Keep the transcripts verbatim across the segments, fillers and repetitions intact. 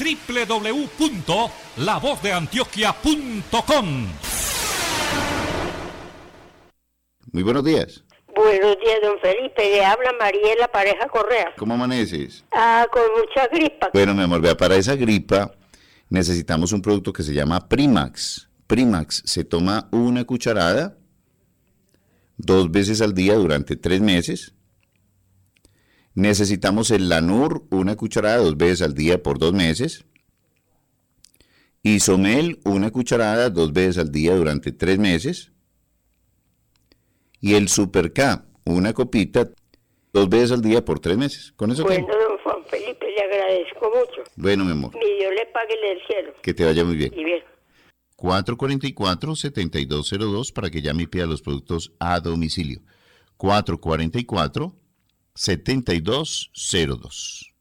doble u doble u doble u punto la voz de antioquia punto com. Muy buenos días. Buenos días, don Felipe. Le habla Mariela Pareja Correa. ¿Cómo amaneces? Ah, con mucha gripa. Bueno, mi amor, vea, para esa gripa necesitamos un producto que se llama Primax. Primax se toma una cucharada dos veces al día durante tres meses. Necesitamos el Lanur, una cucharada dos veces al día por dos meses. Isomel, una cucharada dos veces al día durante tres meses. Y el Super K, una copita dos veces al día por tres meses. ¿Con eso Bueno, qué? don Juan Felipe, le agradezco mucho. Bueno, mi amor. Mi Dios le pague del cielo. Que te vaya muy bien. Y bien. cuatro cuatro cuatro, siete dos cero dos para que llame y pida los productos a domicilio. cuatro cuatro cuatro, siete dos cero dos.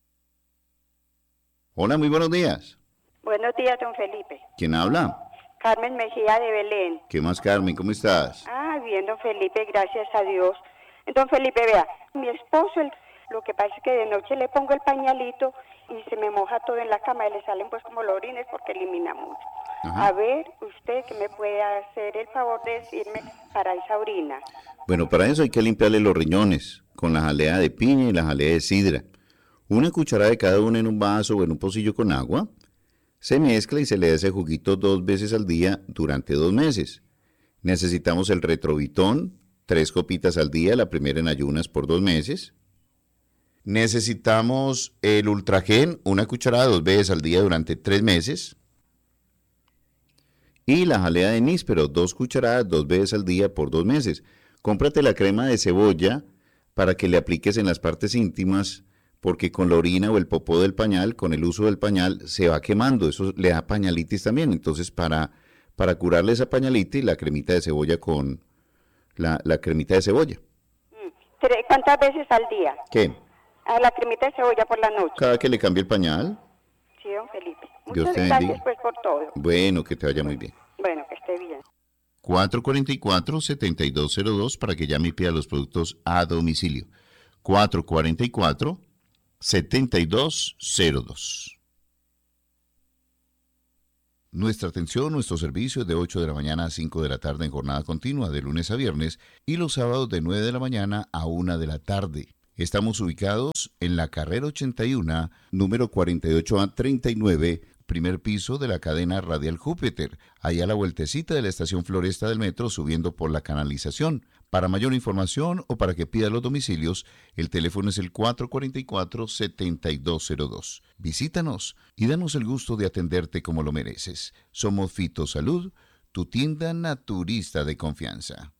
Hola, muy buenos días. Buenos días, don Felipe. ¿Quién habla? Carmen Mejía de Belén. ¿Qué más, Carmen? ¿Cómo estás? Ah, bien, don Felipe, gracias a Dios. Don Felipe, vea, mi esposo, el, lo que pasa es que de noche le pongo el pañalito y se me moja todo en la cama y le salen pues como los orines porque elimina mucho. Ajá. A ver, usted que me puede hacer el favor de decirme para esa orina. Bueno, para eso hay que limpiarle los riñones con la jalea de piña y la jalea de sidra. Una cucharada de cada una en un vaso o en un pocillo con agua. Se mezcla y se le da ese juguito dos veces al día durante dos meses. Necesitamos el Retrovitón, tres copitas al día, la primera en ayunas por dos meses. Necesitamos el Ultragen, una cucharada dos veces al día durante tres meses. Y la jalea de níspero, dos cucharadas dos veces al día por dos meses. Cómprate la crema de cebolla para que le apliques en las partes íntimas, porque con la orina o el popó del pañal, con el uso del pañal, se va quemando. Eso le da pañalitis también. Entonces, para, para curarle esa pañalitis, la cremita de cebolla con la, la cremita de cebolla. ¿Cuántas veces al día? ¿Qué? A la cremita de cebolla por la noche. Cada que le cambie el pañal. Sí, don Felipe. Dios Muchas te gracias bendiga. pues por todo. Bueno, que te vaya muy bien. Bueno, que esté bien. cuatro cuatro cuatro, siete dos cero dos para que llame y pida los productos a domicilio. cuatro cuatro cuatro, siete dos cero dos. Nuestra atención, nuestro servicio es de ocho de la mañana a cinco de la tarde en jornada continua, de lunes a viernes, y los sábados de nueve de la mañana a una de la tarde. Estamos ubicados en la carrera ochenta y uno, número cuarenta y ocho A treinta y nueve, primer piso de la cadena Radial Júpiter, allá a la vueltecita de la estación Floresta del metro, subiendo por la canalización. Para mayor información o para que pida los domicilios, el teléfono es el cuatro cuatro cuatro, siete dos cero dos. Visítanos y danos el gusto de atenderte como lo mereces. Somos Fitosalud, tu tienda naturista de confianza.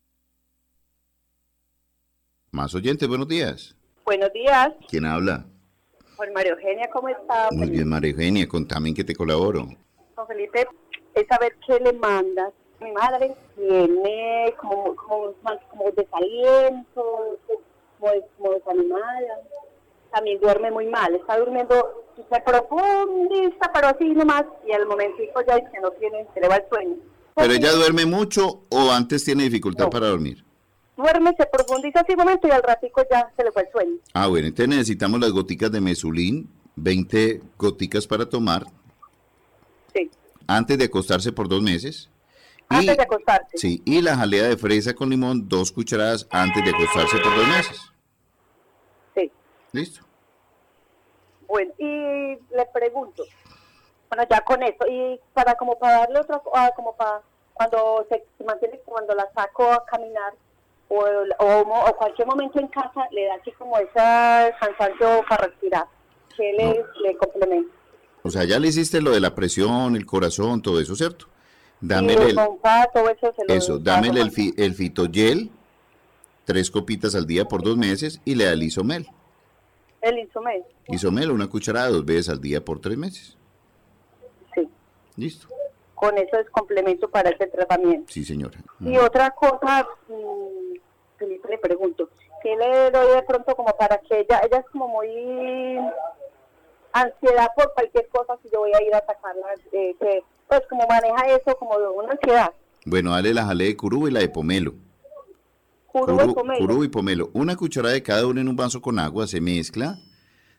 Más oyentes, buenos días. Buenos días. ¿Quién habla? Juan María Eugenia, ¿cómo está? Muy bien, María Eugenia, contame en qué te colaboro. Don Felipe, es saber qué le mandas. Mi madre tiene como, como, como desaliento, como, como desanimada. También duerme muy mal, está durmiendo súper profundista, pero así nomás, y al momentico ya es que no tiene, se le va el sueño. ¿Pero ella duerme mucho o antes tiene dificultad No. para dormir? Duerme, se profundiza así un momento y al ratico ya se le fue el sueño. Ah, bueno, entonces necesitamos las goticas de Mesulín, veinte goticas para tomar. Sí. Antes de acostarse por dos meses. Antes y, de acostarse. Sí, y la jalea de fresa con limón, dos cucharadas antes de acostarse por dos meses. Sí. ¿Listo? Bueno, y le pregunto, bueno, ya con esto, y para como para darle otra, ah, como para cuando se, se mantiene, cuando la saco a caminar, o, o, o cualquier momento en casa, le da así como ese cansancio para respirar, que le, No. le complementa. O sea, ya le hiciste lo de la presión, el corazón, todo eso, ¿cierto? Dámele y el el, pompa, todo eso se lo eso, dámele el, fi, el fitogel, tres copitas al día por dos meses, y le da el isomel. El isomel. Isomel, una cucharada dos veces al día por tres meses. Sí. Listo. Con eso es complemento para ese tratamiento. Sí, señora. Y mm. otra cosa, mmm, Felipe, le pregunto, ¿qué le doy de pronto como para que ella, ella es como muy ansiedad por cualquier cosa si yo voy a ir a atacarla, eh, que pues como maneja eso como de una ansiedad? Bueno, dale la jalea de curú y la de pomelo. Curú y pomelo. Curú y pomelo. Una cucharada de cada uno en un vaso con agua, se mezcla,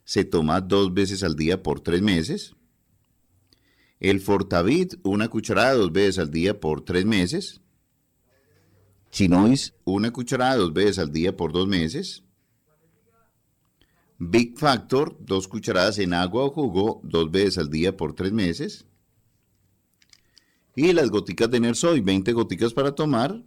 se toma dos veces al día por tres meses. El Fortavit, una cucharada dos veces al día por tres meses. Chinois, una cucharada dos veces al día por dos meses. Big Factor, dos cucharadas en agua o jugo, dos veces al día por tres meses. Y las goticas de Nersoy, veinte goticas para tomar,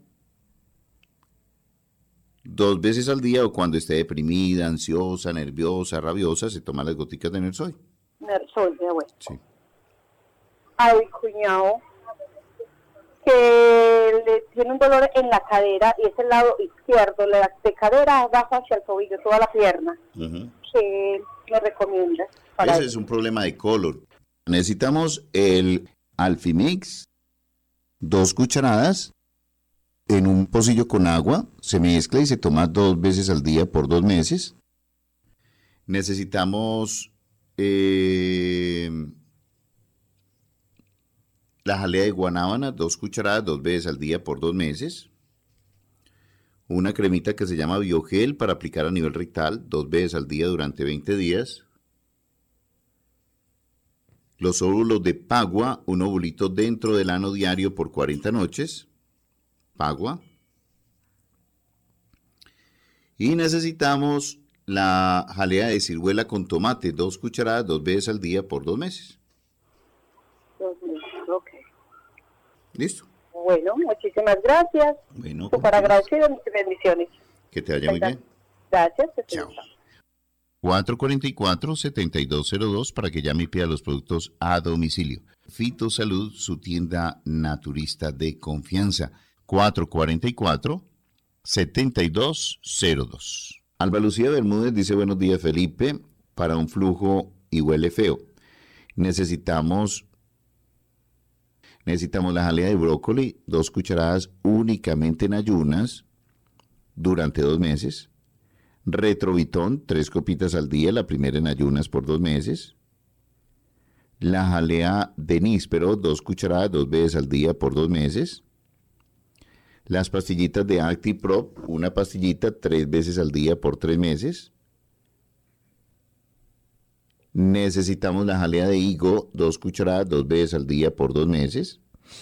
dos veces al día o cuando esté deprimida, ansiosa, nerviosa, rabiosa, se toman las goticas de Nersoy. Nersoy, ya bueno. Sí. A mi cuñado, que le tiene un dolor en la cadera y es el lado izquierdo, la de cadera abajo hacia el tobillo, toda la pierna. Uh-huh. ¿Qué me recomiendas? Para Ese eso? Es un problema de colon. Necesitamos el Alfimix, dos cucharadas en un pocillo con agua, se mezcla y se toma dos veces al día por dos meses. Necesitamos eh, la jalea de guanábana, dos cucharadas, dos veces al día por dos meses. Una cremita que se llama Biogel para aplicar a nivel rectal, dos veces al día durante veinte días. Los óvulos de Pagua, un ovulito dentro del ano diario por cuarenta noches. Pagua. Y necesitamos la jalea de ciruela con tomate, dos cucharadas, dos veces al día por dos meses. Dos meses, ok. ¿Listo? Bueno, muchísimas gracias. Bueno, súper agradecido, muchas bendiciones. Que te vaya muy bien. Gracias. Chao. cuatro cuatro cuatro, siete dos cero dos para que llame y pida los productos a domicilio. Fitosalud, su tienda naturista de confianza. cuatro cuatro cuatro, siete dos cero dos. Alba Lucía Bermúdez dice: buenos días, Felipe. Para un flujo y huele feo, necesitamos necesitamos la jalea de brócoli, dos cucharadas únicamente en ayunas durante dos meses. Retrovitón, tres copitas al día, la primera en ayunas por dos meses. La jalea de níspero, dos cucharadas, dos veces al día por dos meses. Las pastillitas de ActiProp, una pastillita tres veces al día por tres meses. Necesitamos la jalea de higo, dos cucharadas, dos veces al día por dos meses.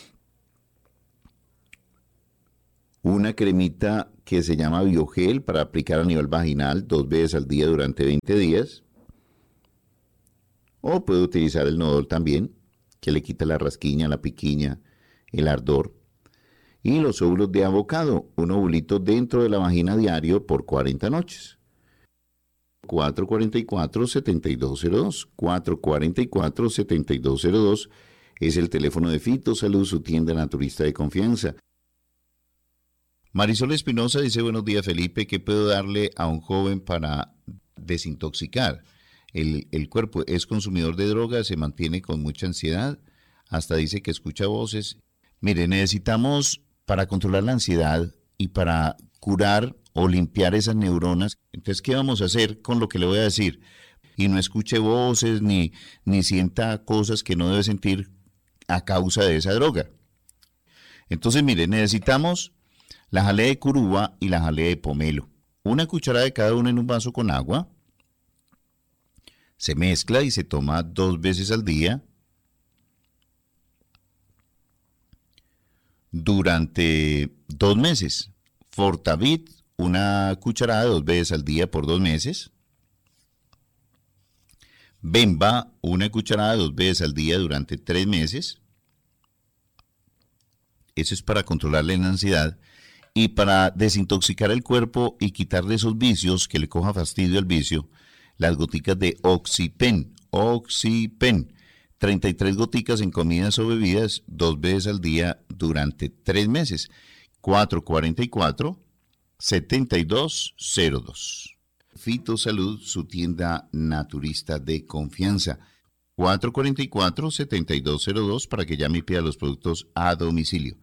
Una cremita que se llama Biogel para aplicar a nivel vaginal dos veces al día durante veinte días. O puede utilizar el Nodol también, que le quita la rasquiña, la piquiña, el ardor. Y los óvulos de avocado, un ovulito dentro de la vagina diario por cuarenta noches. cuatro cuatro cuatro, siete dos cero dos. cuatro cuatro cuatro, siete dos cero dos es el teléfono de Fitosalud, su tienda naturista de confianza. Marisol Espinosa dice: buenos días, Felipe, ¿qué puedo darle a un joven para desintoxicar? El, el cuerpo es consumidor de drogas, se mantiene con mucha ansiedad, hasta dice que escucha voces. Mire, necesitamos, para controlar la ansiedad y para curar o limpiar esas neuronas, entonces, ¿qué vamos a hacer con lo que le voy a decir? Y no escuche voces ni, ni sienta cosas que no debe sentir a causa de esa droga. Entonces, mire, necesitamos la jalea de curuba y la jalea de pomelo. Una cucharada de cada una en un vaso con agua. Se mezcla y se toma dos veces al día durante dos meses. Fortavit, una cucharada dos veces al día por dos meses. Bemba, una cucharada dos veces al día durante tres meses. Eso es para controlar la ansiedad y para desintoxicar el cuerpo y quitarle esos vicios que le coja fastidio al vicio. Las goticas de Oxypen, Oxypen, treinta y tres goticas en comidas o bebidas dos veces al día durante tres meses. cuatro cuatro cuatro, siete dos cero dos. Fitosalud, su tienda naturista de confianza. cuatro cuatro cuatro, siete dos cero dos para que llame y pida los productos a domicilio.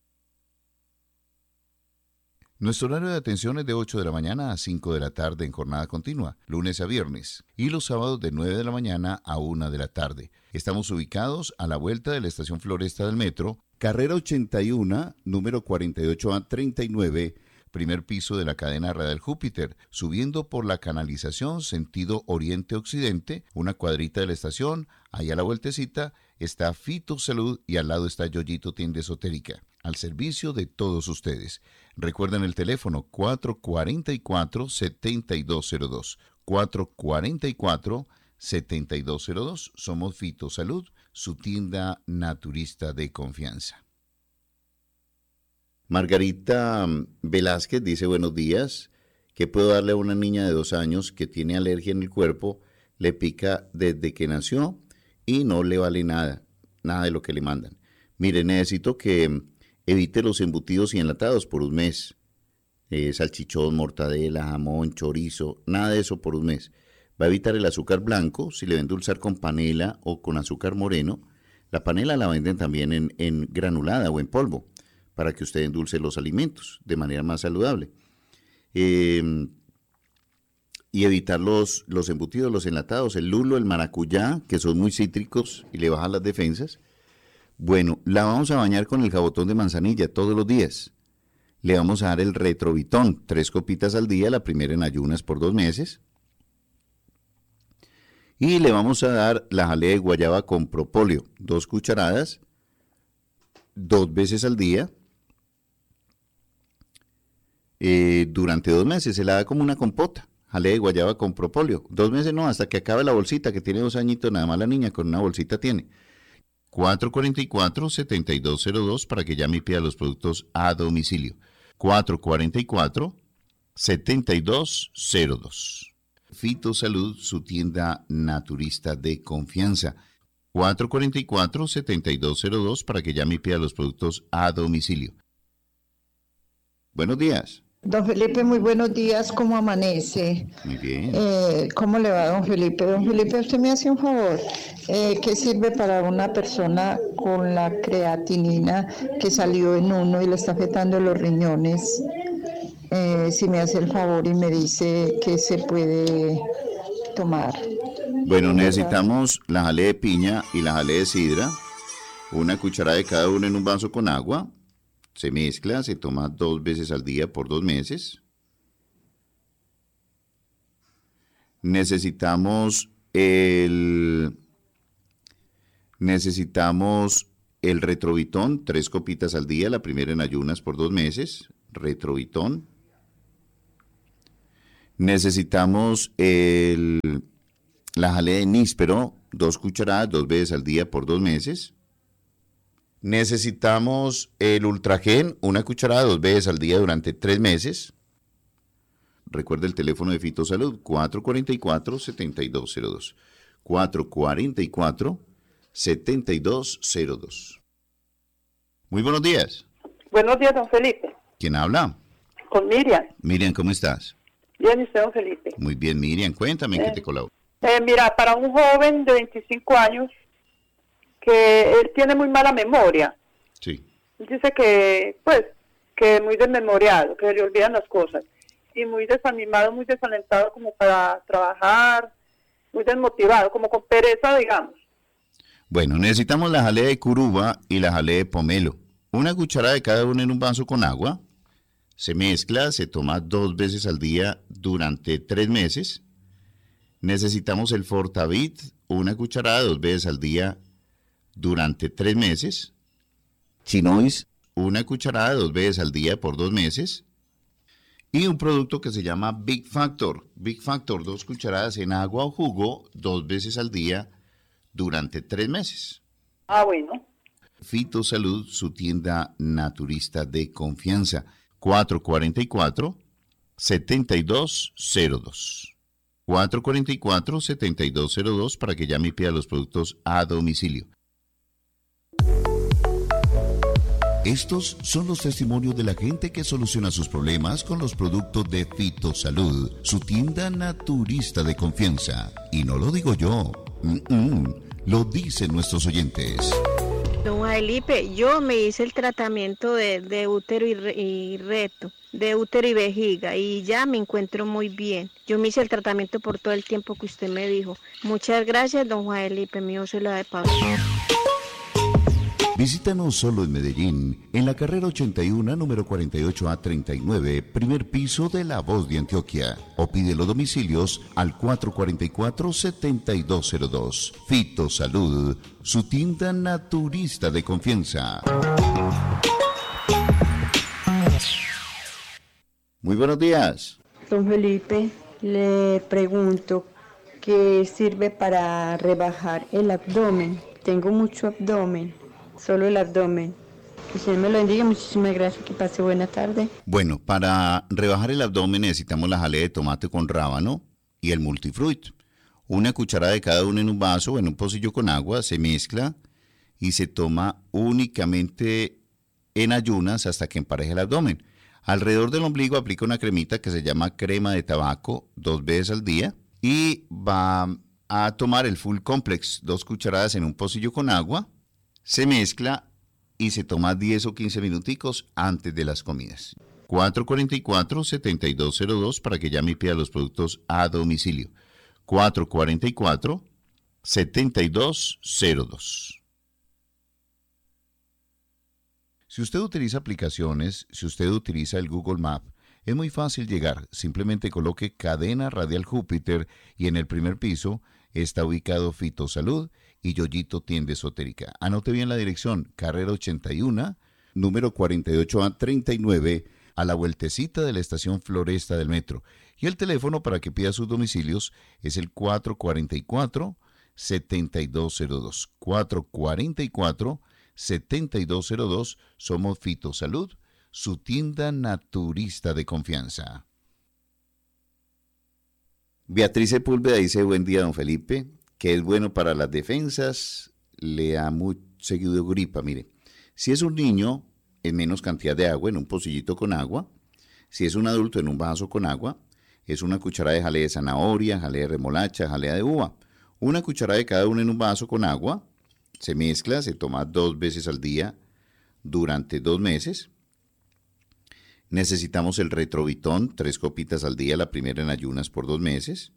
Nuestro horario de atención es de ocho de la mañana a cinco de la tarde en jornada continua, lunes a viernes, y los sábados de nueve de la mañana a una de la tarde. Estamos ubicados a la vuelta de la estación Floresta del Metro, carrera ochenta y uno, número cuarenta y ocho A treinta y nueve, primer piso de la cadena radial Júpiter, subiendo por la canalización sentido oriente-occidente, una cuadrita de la estación, ahí a la vueltecita está Fito Salud y al lado está Yoyito Tienda Esotérica, al servicio de todos ustedes. Recuerden el teléfono cuatro cuatro cuatro, siete dos cero dos, cuatro cuatro cuatro, siete dos cero dos. Somos Fito Salud, su tienda naturista de confianza. Margarita Velázquez dice buenos días. ¿Qué puedo darle a una niña de dos años que tiene alergia en el cuerpo? Le pica desde que nació y no le vale nada, nada de lo que le mandan. Mire, necesito que evite los embutidos y enlatados por un mes. Eh, salchichón, mortadela, jamón, chorizo, nada de eso por un mes. Va a evitar el azúcar blanco, si le va a endulzar con panela o con azúcar moreno. La panela la venden también en, en granulada o en polvo, para que usted endulce los alimentos de manera más saludable. Eh, y evitar los, los embutidos, los enlatados, el lulo, el maracuyá, que son muy cítricos y le bajan las defensas. Bueno, la vamos a bañar con el jabotón de manzanilla todos los días. Le vamos a dar el retrovitón, tres copitas al día, la primera en ayunas por dos meses. Y le vamos a dar la jalea de guayaba con propóleo, dos cucharadas, dos veces al día. Eh, durante dos meses se la da como una compota, jalea de guayaba con propóleo. Dos meses no, hasta que acabe la bolsita, que tiene dos añitos, nada más la niña con una bolsita tiene. cuatro cuatro cuatro, siete dos cero dos para que llame y pida los productos a domicilio. cuatro cuatro cuatro, siete dos cero dos. Fito Salud, su tienda naturista de confianza. cuatro cuatro cuatro, siete dos cero dos para que llame y pida los productos a domicilio. Buenos días. Don Felipe, muy buenos días, ¿cómo amanece? Muy bien. Eh, ¿Cómo le va, don Felipe? Don Felipe, usted me hace un favor. Eh, ¿Qué sirve para una persona con la creatinina que salió en uno y le está afectando los riñones? Eh, si me hace el favor y me dice qué se puede tomar. Bueno, necesitamos la jalea de piña y la jalea de sidra, una cucharada de cada uno en un vaso con agua. Se mezcla, se toma dos veces al día por dos meses. Necesitamos el, necesitamos el retrovitón, tres copitas al día, la primera en ayunas por dos meses, retrovitón. Necesitamos el, la jalea de níspero, dos cucharadas, dos veces al día por dos meses. Necesitamos el Ultragen, una cucharada dos veces al día durante tres meses. Recuerda el teléfono de Fito Salud, cuatro cuatro cuatro, siete dos cero dos. cuatro cuatro cuatro, siete dos cero dos. Muy buenos días. Buenos días, don Felipe. ¿Quién habla? Con Miriam. Miriam, ¿cómo estás? Bien, ¿y usted, don Felipe? Muy bien, Miriam. Cuéntame en eh, qué te colaboro. Eh, mira, para un joven de veinticinco años, que él tiene muy mala memoria. Sí. Dice que, pues, que muy desmemoriado, que se le olvidan las cosas. Y muy desanimado, muy desalentado como para trabajar, muy desmotivado, como con pereza, digamos. Bueno, necesitamos la jalea de curuba y la jalea de pomelo. Una cucharada de cada uno en un vaso con agua. Se mezcla, se toma dos veces al día durante tres meses. Necesitamos el Fortavit, una cucharada dos veces al día durante tres meses. Chinois, una cucharada dos veces al día por dos meses. Y un producto que se llama Big Factor. Big Factor, dos cucharadas en agua o jugo, dos veces al día durante tres meses. Ah, bueno. Fito Salud, su tienda naturista de confianza. cuatro cuatro cuatro, siete dos cero dos. cuatro cuatro cuatro, siete dos cero dos para que llame y pida los productos a domicilio. Estos son los testimonios de la gente que soluciona sus problemas con los productos de Fito Salud, su tienda naturista de confianza. Y no lo digo yo, Mm-mm. lo dicen nuestros oyentes. Don Felipe, yo me hice el tratamiento de, de útero y, re, y reto, de útero y vejiga, y ya me encuentro muy bien. Yo me hice el tratamiento por todo el tiempo que usted me dijo. Muchas gracias, don Juan Felipe, mío se la de Pablo. Visítanos solo en Medellín, en la carrera ochenta y uno, número cuarenta y ocho A treinta y nueve, primer piso de La Voz de Antioquia. O pide los domicilios al cuatro cuatro cuatro, siete dos cero dos. Fito Salud, su tienda naturista de confianza. Muy buenos días. Don Felipe, le pregunto, ¿qué sirve para rebajar el abdomen? Tengo mucho abdomen. Solo el abdomen. Que el Señor me lo bendiga. Muchísimas gracias. Que pase buena tarde. Bueno, para rebajar el abdomen necesitamos la jalea de tomate con rábano y el multifruit. Una cucharada de cada uno en un vaso o en un pocillo con agua, se mezcla y se toma únicamente en ayunas hasta que empareje el abdomen. Alrededor del ombligo aplica una cremita que se llama crema de tabaco dos veces al día y va a tomar el Full Complex, dos cucharadas en un pocillo con agua. Se mezcla y se toma diez o quince minuticos antes de las comidas. cuatro cuatro cuatro, siete dos cero dos para que llame y pida los productos a domicilio. cuatro cuatro cuatro, siete dos cero dos. Si usted utiliza aplicaciones, si usted utiliza el Google Map, es muy fácil llegar. Simplemente coloque Cadena Radial Júpiter y en el primer piso está ubicado Fito Salud y Yoyito Tienda Esotérica. Anote bien la dirección, carrera ochenta y uno, número cuarenta y ocho A treinta y nueve, a la vueltecita de la estación Floresta del metro. Y el teléfono para que pida sus domicilios es el cuatro cuatro cuatro, siete dos cero dos. cuatro cuatro cuatro, siete dos cero dos. Somos Fito Salud, su tienda naturista de confianza. Beatriz Sepúlveda dice: buen día, don Felipe, que es bueno para las defensas, le ha muy seguido gripa. Mire, si es un niño, en menos cantidad de agua, en un pocillito con agua. Si es un adulto, en un vaso con agua. Es una cucharada de jalea de zanahoria, jalea de remolacha, jalea de uva. Una cucharada de cada uno en un vaso con agua. Se mezcla, se toma dos veces al día durante dos meses. Necesitamos el Retrovitón, tres copitas al día, la primera en ayunas por dos meses.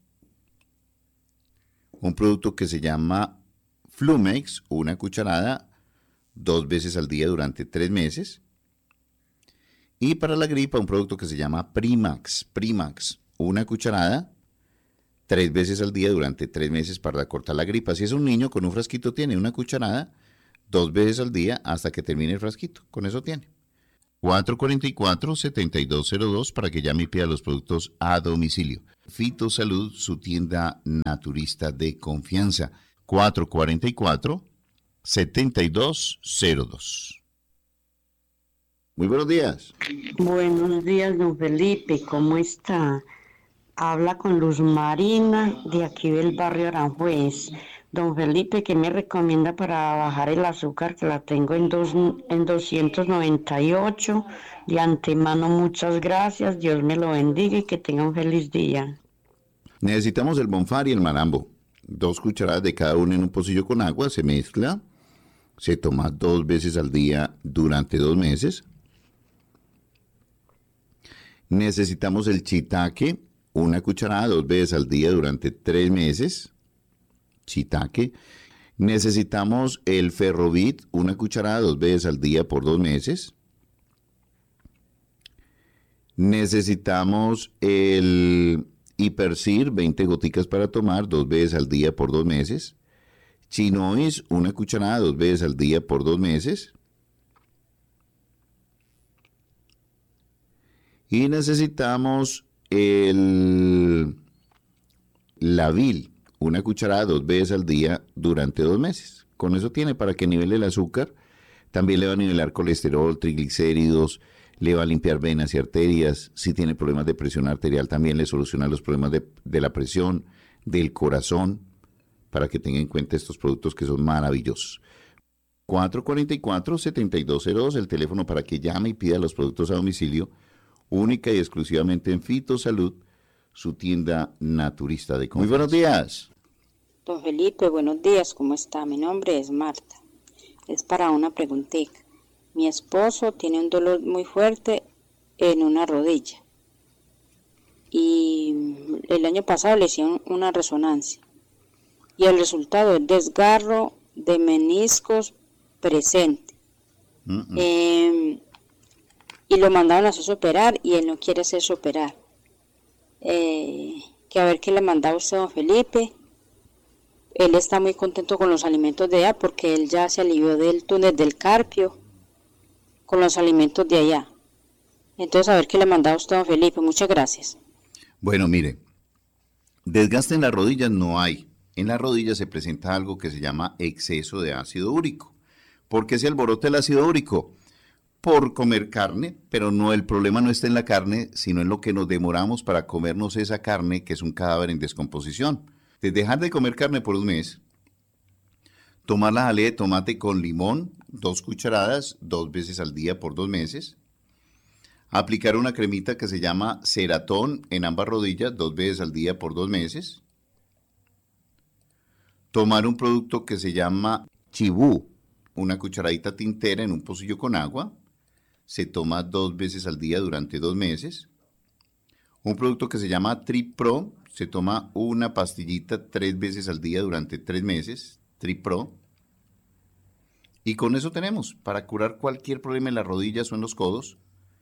Un producto que se llama Flumex, una cucharada, dos veces al día durante tres meses. Y para la gripa, un producto que se llama Primax, Primax, una cucharada, tres veces al día durante tres meses para cortar la gripa. Si es un niño, con un frasquito tiene una cucharada, dos veces al día hasta que termine el frasquito. Con eso tiene. cuatro cuatro cuatro, siete dos cero dos para que llame y pida los productos a domicilio. Fito Salud, su tienda naturista de confianza. cuatro cuatro cuatro, siete dos cero dos. Muy buenos días. Buenos días, don Felipe, ¿cómo está? Habla con Luz Marina, de aquí del barrio Aranjuez. Don Felipe, ¿qué me recomienda para bajar el azúcar? Que la tengo en, dos, en doscientos noventa y ocho. De antemano, muchas gracias. Dios me lo bendiga y que tenga un feliz día. Necesitamos el Bonfar y el Marambo. Dos cucharadas de cada uno en un pocillo con agua. Se mezcla. Se toma dos veces al día durante dos meses. Necesitamos el Shiitake. Una cucharada dos veces al día durante tres meses. Shiitake. Necesitamos el Ferrovit, una cucharada dos veces al día por dos meses. Necesitamos el Hipercir, veinte goticas para tomar, dos veces al día por dos meses. Chinois, una cucharada dos veces al día por dos meses. Y necesitamos el Lavil, una cucharada dos veces al día durante dos meses. Con eso tiene para que nivele el azúcar. También le va a nivelar colesterol, triglicéridos, le va a limpiar venas y arterias. Si tiene problemas de presión arterial, también le soluciona los problemas de, de la presión, del corazón, para que tenga en cuenta estos productos que son maravillosos. cuatro cuatro cuatro, siete dos cero dos, el teléfono para que llame y pida los productos a domicilio, única y exclusivamente en Fito Salud, su tienda naturista de confianza. Muy buenos días. Don Felipe, buenos días, ¿cómo está? Mi nombre es Marta. Es para una preguntita. Mi esposo tiene un dolor muy fuerte en una rodilla. Y el año pasado le hicieron una resonancia. Y el resultado es desgarro de meniscos presente. Uh-uh. Eh, y lo mandaron a hacerse operar y él no quiere hacerse operar. Eh, que a ver qué le mandaba usted, don Felipe. Él está muy contento con los alimentos de allá porque él ya se alivió del túnel del Carpio con los alimentos de allá. Entonces, a ver qué le mandaba usted, don Felipe. Muchas gracias. Bueno, mire, desgaste en las rodillas no hay. En las rodillas se presenta algo que se llama exceso de ácido úrico. ¿Por qué se alborota el ácido úrico? Por comer carne, pero no, el problema no está en la carne, sino en lo que nos demoramos para comernos esa carne, que es un cadáver en descomposición. De dejar de comer carne por un mes, tomar la jalea de tomate con limón, dos cucharadas, dos veces al día por dos meses. Aplicar una cremita que se llama Ceratón en ambas rodillas, dos veces al día por dos meses. Tomar un producto que se llama Chibú, una cucharadita tintera en un pocillo con agua. Se toma dos veces al día durante dos meses. Un producto que se llama Tripro, se toma una pastillita tres veces al día durante tres meses, Tripro. Y con eso tenemos para curar cualquier problema en las rodillas o en los codos,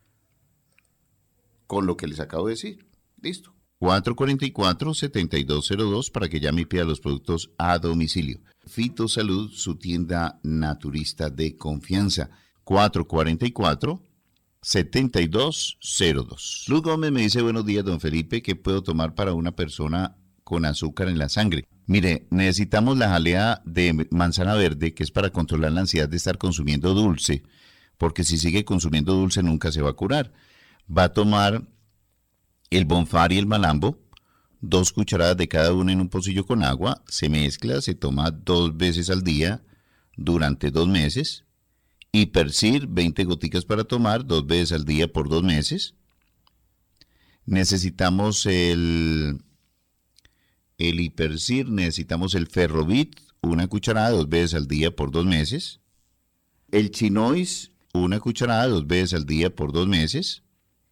con lo que les acabo de decir. Listo. cuatro cuatro cuatro, siete dos cero dos para que llame y pida los productos a domicilio. Fitosalud, su tienda naturista de confianza. cuatro cuatro cuatro, siete dos cero dos. Luz Gómez me dice, buenos días, don Felipe, ¿qué puedo tomar para una persona con azúcar en la sangre? Mire, necesitamos la jalea de manzana verde, que es para controlar la ansiedad de estar consumiendo dulce, porque si sigue consumiendo dulce nunca se va a curar. Va a tomar el Bonfar y el Malambo, dos cucharadas de cada uno en un pocillo con agua, se mezcla, se toma dos veces al día durante dos meses. Hipersir, veinte goticas para tomar, dos veces al día por dos meses. Necesitamos el, el Hipersir, necesitamos el Ferrovit, una cucharada, dos veces al día por dos meses. El Chinois, una cucharada, dos veces al día por dos meses.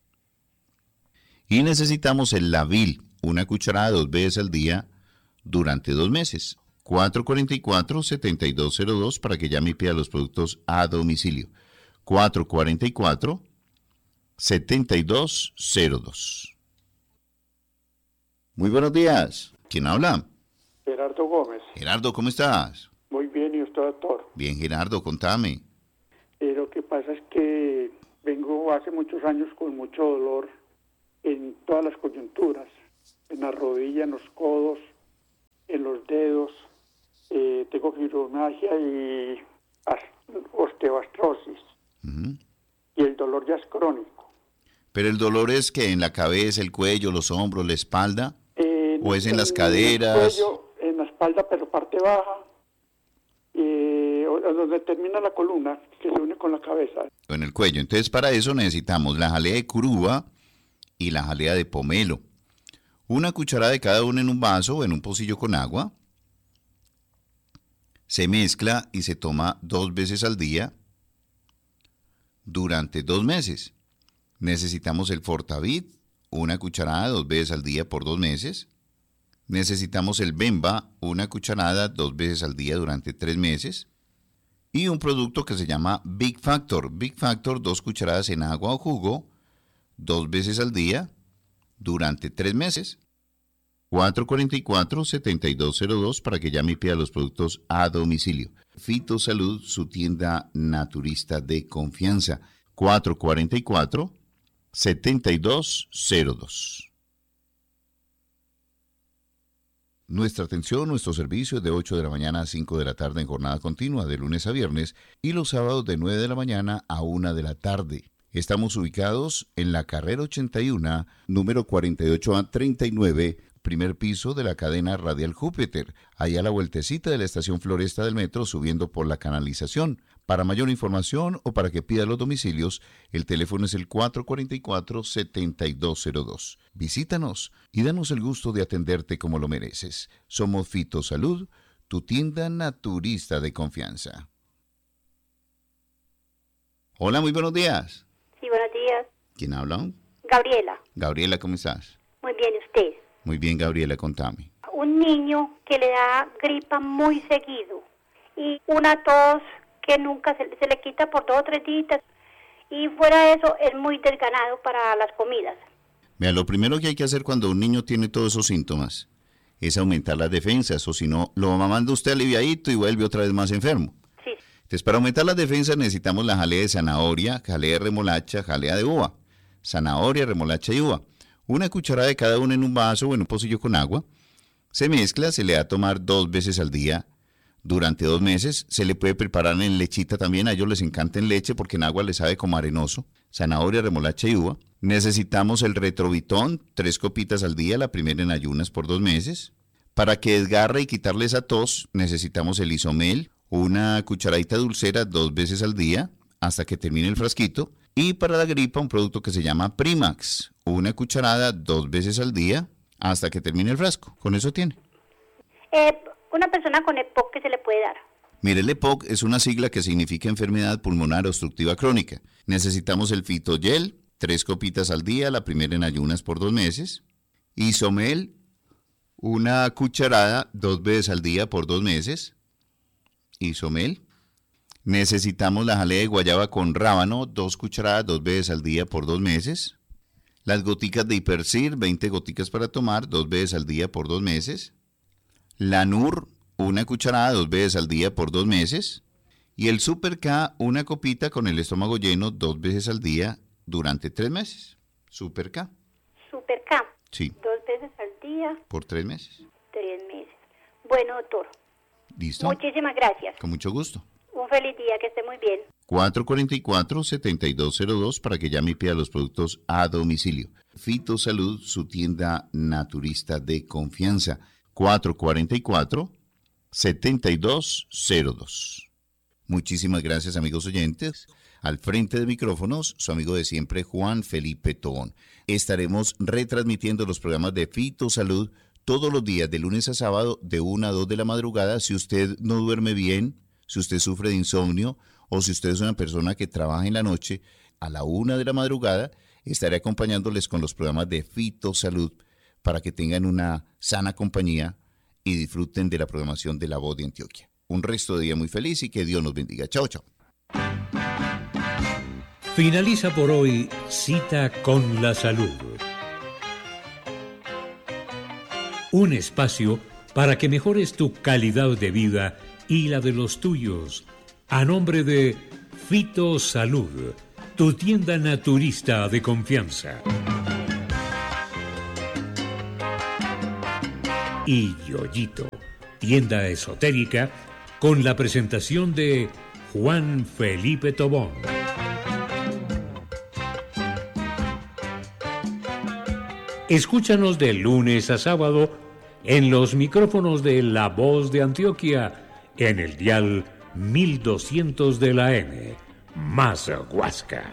Y necesitamos el Lavil, una cucharada, dos veces al día durante dos meses. cuatro cuatro cuatro, siete dos cero dos para que llame y pida los productos a domicilio. cuatro cuatro cuatro, siete dos cero dos. Muy buenos días. ¿Quién habla? Gerardo Gómez. Gerardo, ¿cómo estás? Muy bien, ¿y usted, doctor? Bien, Gerardo, contame. Eh, lo que pasa es que vengo hace muchos años con mucho dolor en todas las coyunturas, en la rodilla, en los codos, en los dedos. Eh, tengo fibromialgia y osteoartrosis. Uh-huh. Y el dolor ya es crónico. ¿Pero el dolor es que en la cabeza, el cuello, los hombros, la espalda? Eh, ¿O es en, en las caderas? En el cuello, en la espalda, pero parte baja. Eh, donde termina la columna, que se une con la cabeza. O en el cuello. Entonces, para eso necesitamos la jalea de curúa y la jalea de pomelo. Una cucharada de cada uno en un vaso o en un pocillo con agua. Se mezcla y se toma dos veces al día durante dos meses. Necesitamos el Fortavit, una cucharada dos veces al día por dos meses. Necesitamos el Bemba, una cucharada dos veces al día durante tres meses. Y un producto que se llama Big Factor. Big Factor, dos cucharadas en agua o jugo, dos veces al día durante tres meses. cuatro cuatro cuatro, siete dos cero dos para que llame y pida los productos a domicilio. Fitosalud, su tienda naturista de confianza. cuatro cuatro cuatro, siete dos cero dos. Nuestra atención, nuestro servicio es de ocho de la mañana a cinco de la tarde en jornada continua de lunes a viernes y los sábados de nueve de la mañana a una de la tarde. Estamos ubicados en la carrera ochenta y uno, número cuarenta y ocho A treinta y nueve, primer piso de la cadena Radial Júpiter, allá a la vueltecita de la estación Floresta del Metro, subiendo por la canalización. Para mayor información o para que pida los domicilios, el teléfono es el cuatro cuatro cuatro, siete dos cero dos. Visítanos y danos el gusto de atenderte como lo mereces. Somos Fitosalud, tu tienda naturista de confianza. Hola, muy buenos días. Sí, buenos días. ¿Quién habla? Gabriela. Gabriela, ¿cómo estás? Muy bien, ¿y usted? Muy bien, Gabriela, contame. Un niño que le da gripa muy seguido y una tos que nunca se, se le quita por dos o tres días. Y fuera de eso, es muy desganado para las comidas. Mira, lo primero que hay que hacer cuando un niño tiene todos esos síntomas es aumentar las defensas, o si no, lo manda usted aliviadito y vuelve otra vez más enfermo. Sí. Entonces, para aumentar las defensas necesitamos la jalea de zanahoria, jalea de remolacha, jalea de uva. Zanahoria, remolacha y uva. Una cucharada de cada una en un vaso o en un pocillo con agua. Se mezcla, se le da a tomar dos veces al día durante dos meses. Se le puede preparar en lechita también, a ellos les encanta en leche porque en agua les sabe como arenoso. Zanahoria, remolacha y uva. Necesitamos el retrovitón, tres copitas al día, la primera en ayunas por dos meses. Para que desgarre y quitarle esa tos, necesitamos el isomel, una cucharadita dulcera dos veces al día, hasta que termine el frasquito. Y para la gripa, un producto que se llama Primax, una cucharada dos veces al día, hasta que termine el frasco. Con eso tiene. Eh, una persona con EPOC, ¿qué se le puede dar? Mire, el EPOC es una sigla que significa enfermedad pulmonar obstructiva crónica. Necesitamos el Fitogel, tres copitas al día, la primera en ayunas por dos meses. Isomel, una cucharada dos veces al día por dos meses. Isomel. Necesitamos la jalea de guayaba con rábano, dos cucharadas dos veces al día por dos meses. Las goticas de Hipercir, veinte goticas para tomar, dos veces al día por dos meses. La Nur, una cucharada dos veces al día por dos meses. Y el Super K, una copita con el estómago lleno dos veces al día durante tres meses. Super K. Super K. Sí. Dos veces al día. Por tres meses. Tres meses. Bueno, doctor. ¿Listo? Muchísimas gracias. Con mucho gusto. Un feliz día, que esté muy bien. cuatro cuatro cuatro, siete dos cero dos para que llame y pida los productos a domicilio. Fitosalud, su tienda naturista de confianza. cuatro cuatro cuatro, siete dos cero dos. Muchísimas gracias, amigos oyentes. Al frente de micrófonos, su amigo de siempre, Juan Felipe Tobón. Estaremos retransmitiendo los programas de Fitosalud todos los días, de lunes a sábado, de una a dos de la madrugada. Si usted no duerme bien, si usted sufre de insomnio o si usted es una persona que trabaja en la noche, a la una de la madrugada estaré acompañándoles con los programas de Fitosalud para que tengan una sana compañía y disfruten de la programación de La Voz de Antioquia. Un resto de día muy feliz y que Dios nos bendiga. Chao, chao. Finaliza por hoy Cita con la Salud. Un espacio para que mejores tu calidad de vida y la de los tuyos, a nombre de Fitosalud, tu tienda naturista de confianza. Y Yoyito, tienda esotérica, con la presentación de Juan Felipe Tobón. Escúchanos de lunes a sábado en los micrófonos de La Voz de Antioquia, en el dial mil doscientos de la M, más Huasca.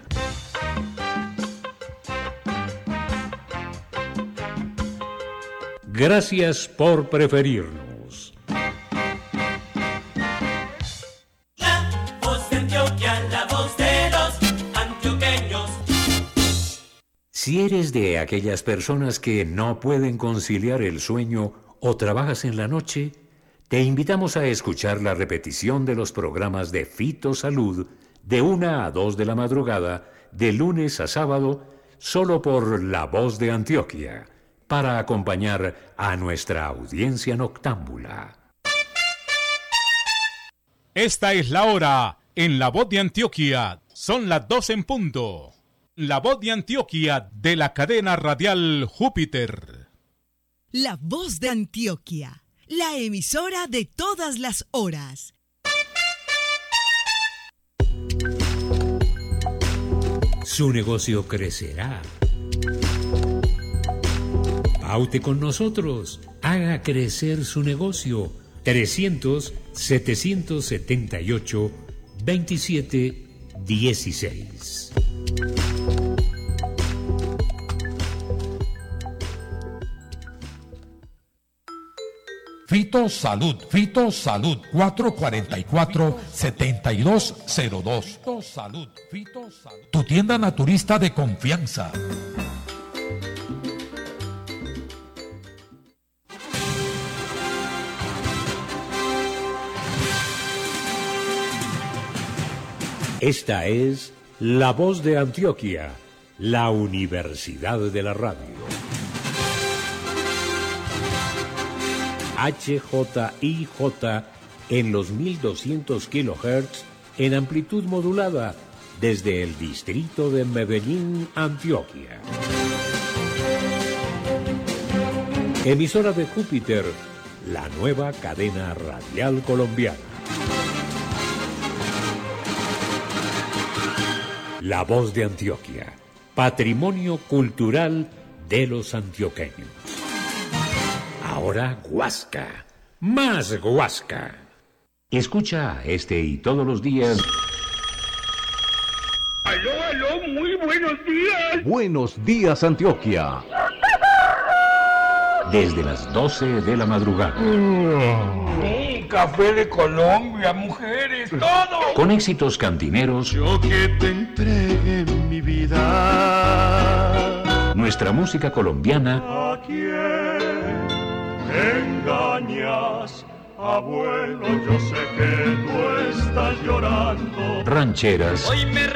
Gracias por preferirnos. La Voz de Antioquia, la voz de los antioqueños. Si eres de aquellas personas que no pueden conciliar el sueño o trabajas en la noche, te invitamos a escuchar la repetición de los programas de Fitosalud de una a dos de la madrugada, de lunes a sábado, solo por La Voz de Antioquia, para acompañar a nuestra audiencia noctámbula. Esta es la hora en La Voz de Antioquia. Son las doce en punto. La Voz de Antioquia de la cadena radial Júpiter. La Voz de Antioquia, la emisora de todas las horas. Su negocio crecerá. Paute con nosotros. Haga crecer su negocio. trescientos, setecientos setenta y ocho, veintisiete dieciséis. Fitosalud, Fitosalud, cuatro cuatro cuatro, siete dos cero dos. Fitosalud, Fitosalud, tu tienda naturista de confianza. Esta es La Voz de Antioquia, la Universidad de la Radio. H J I J en los mil doscientos kilohertz en amplitud modulada desde el distrito de Medellín, Antioquia. Emisora de Júpiter, la nueva cadena radial colombiana. La Voz de Antioquia, patrimonio cultural de los antioqueños. Ahora Guasca, más Guasca. Escucha este y todos los días. Aló, aló, muy buenos días. Buenos días, Antioquia. Desde las doce de la madrugada. Mm, café de Colombia, mujeres, todo. Con éxitos cantineros. Yo que te entregué mi vida. Nuestra música colombiana. ¿A quién engañas? Abuelo, yo sé que tú estás llorando. Rancheras. Hoy me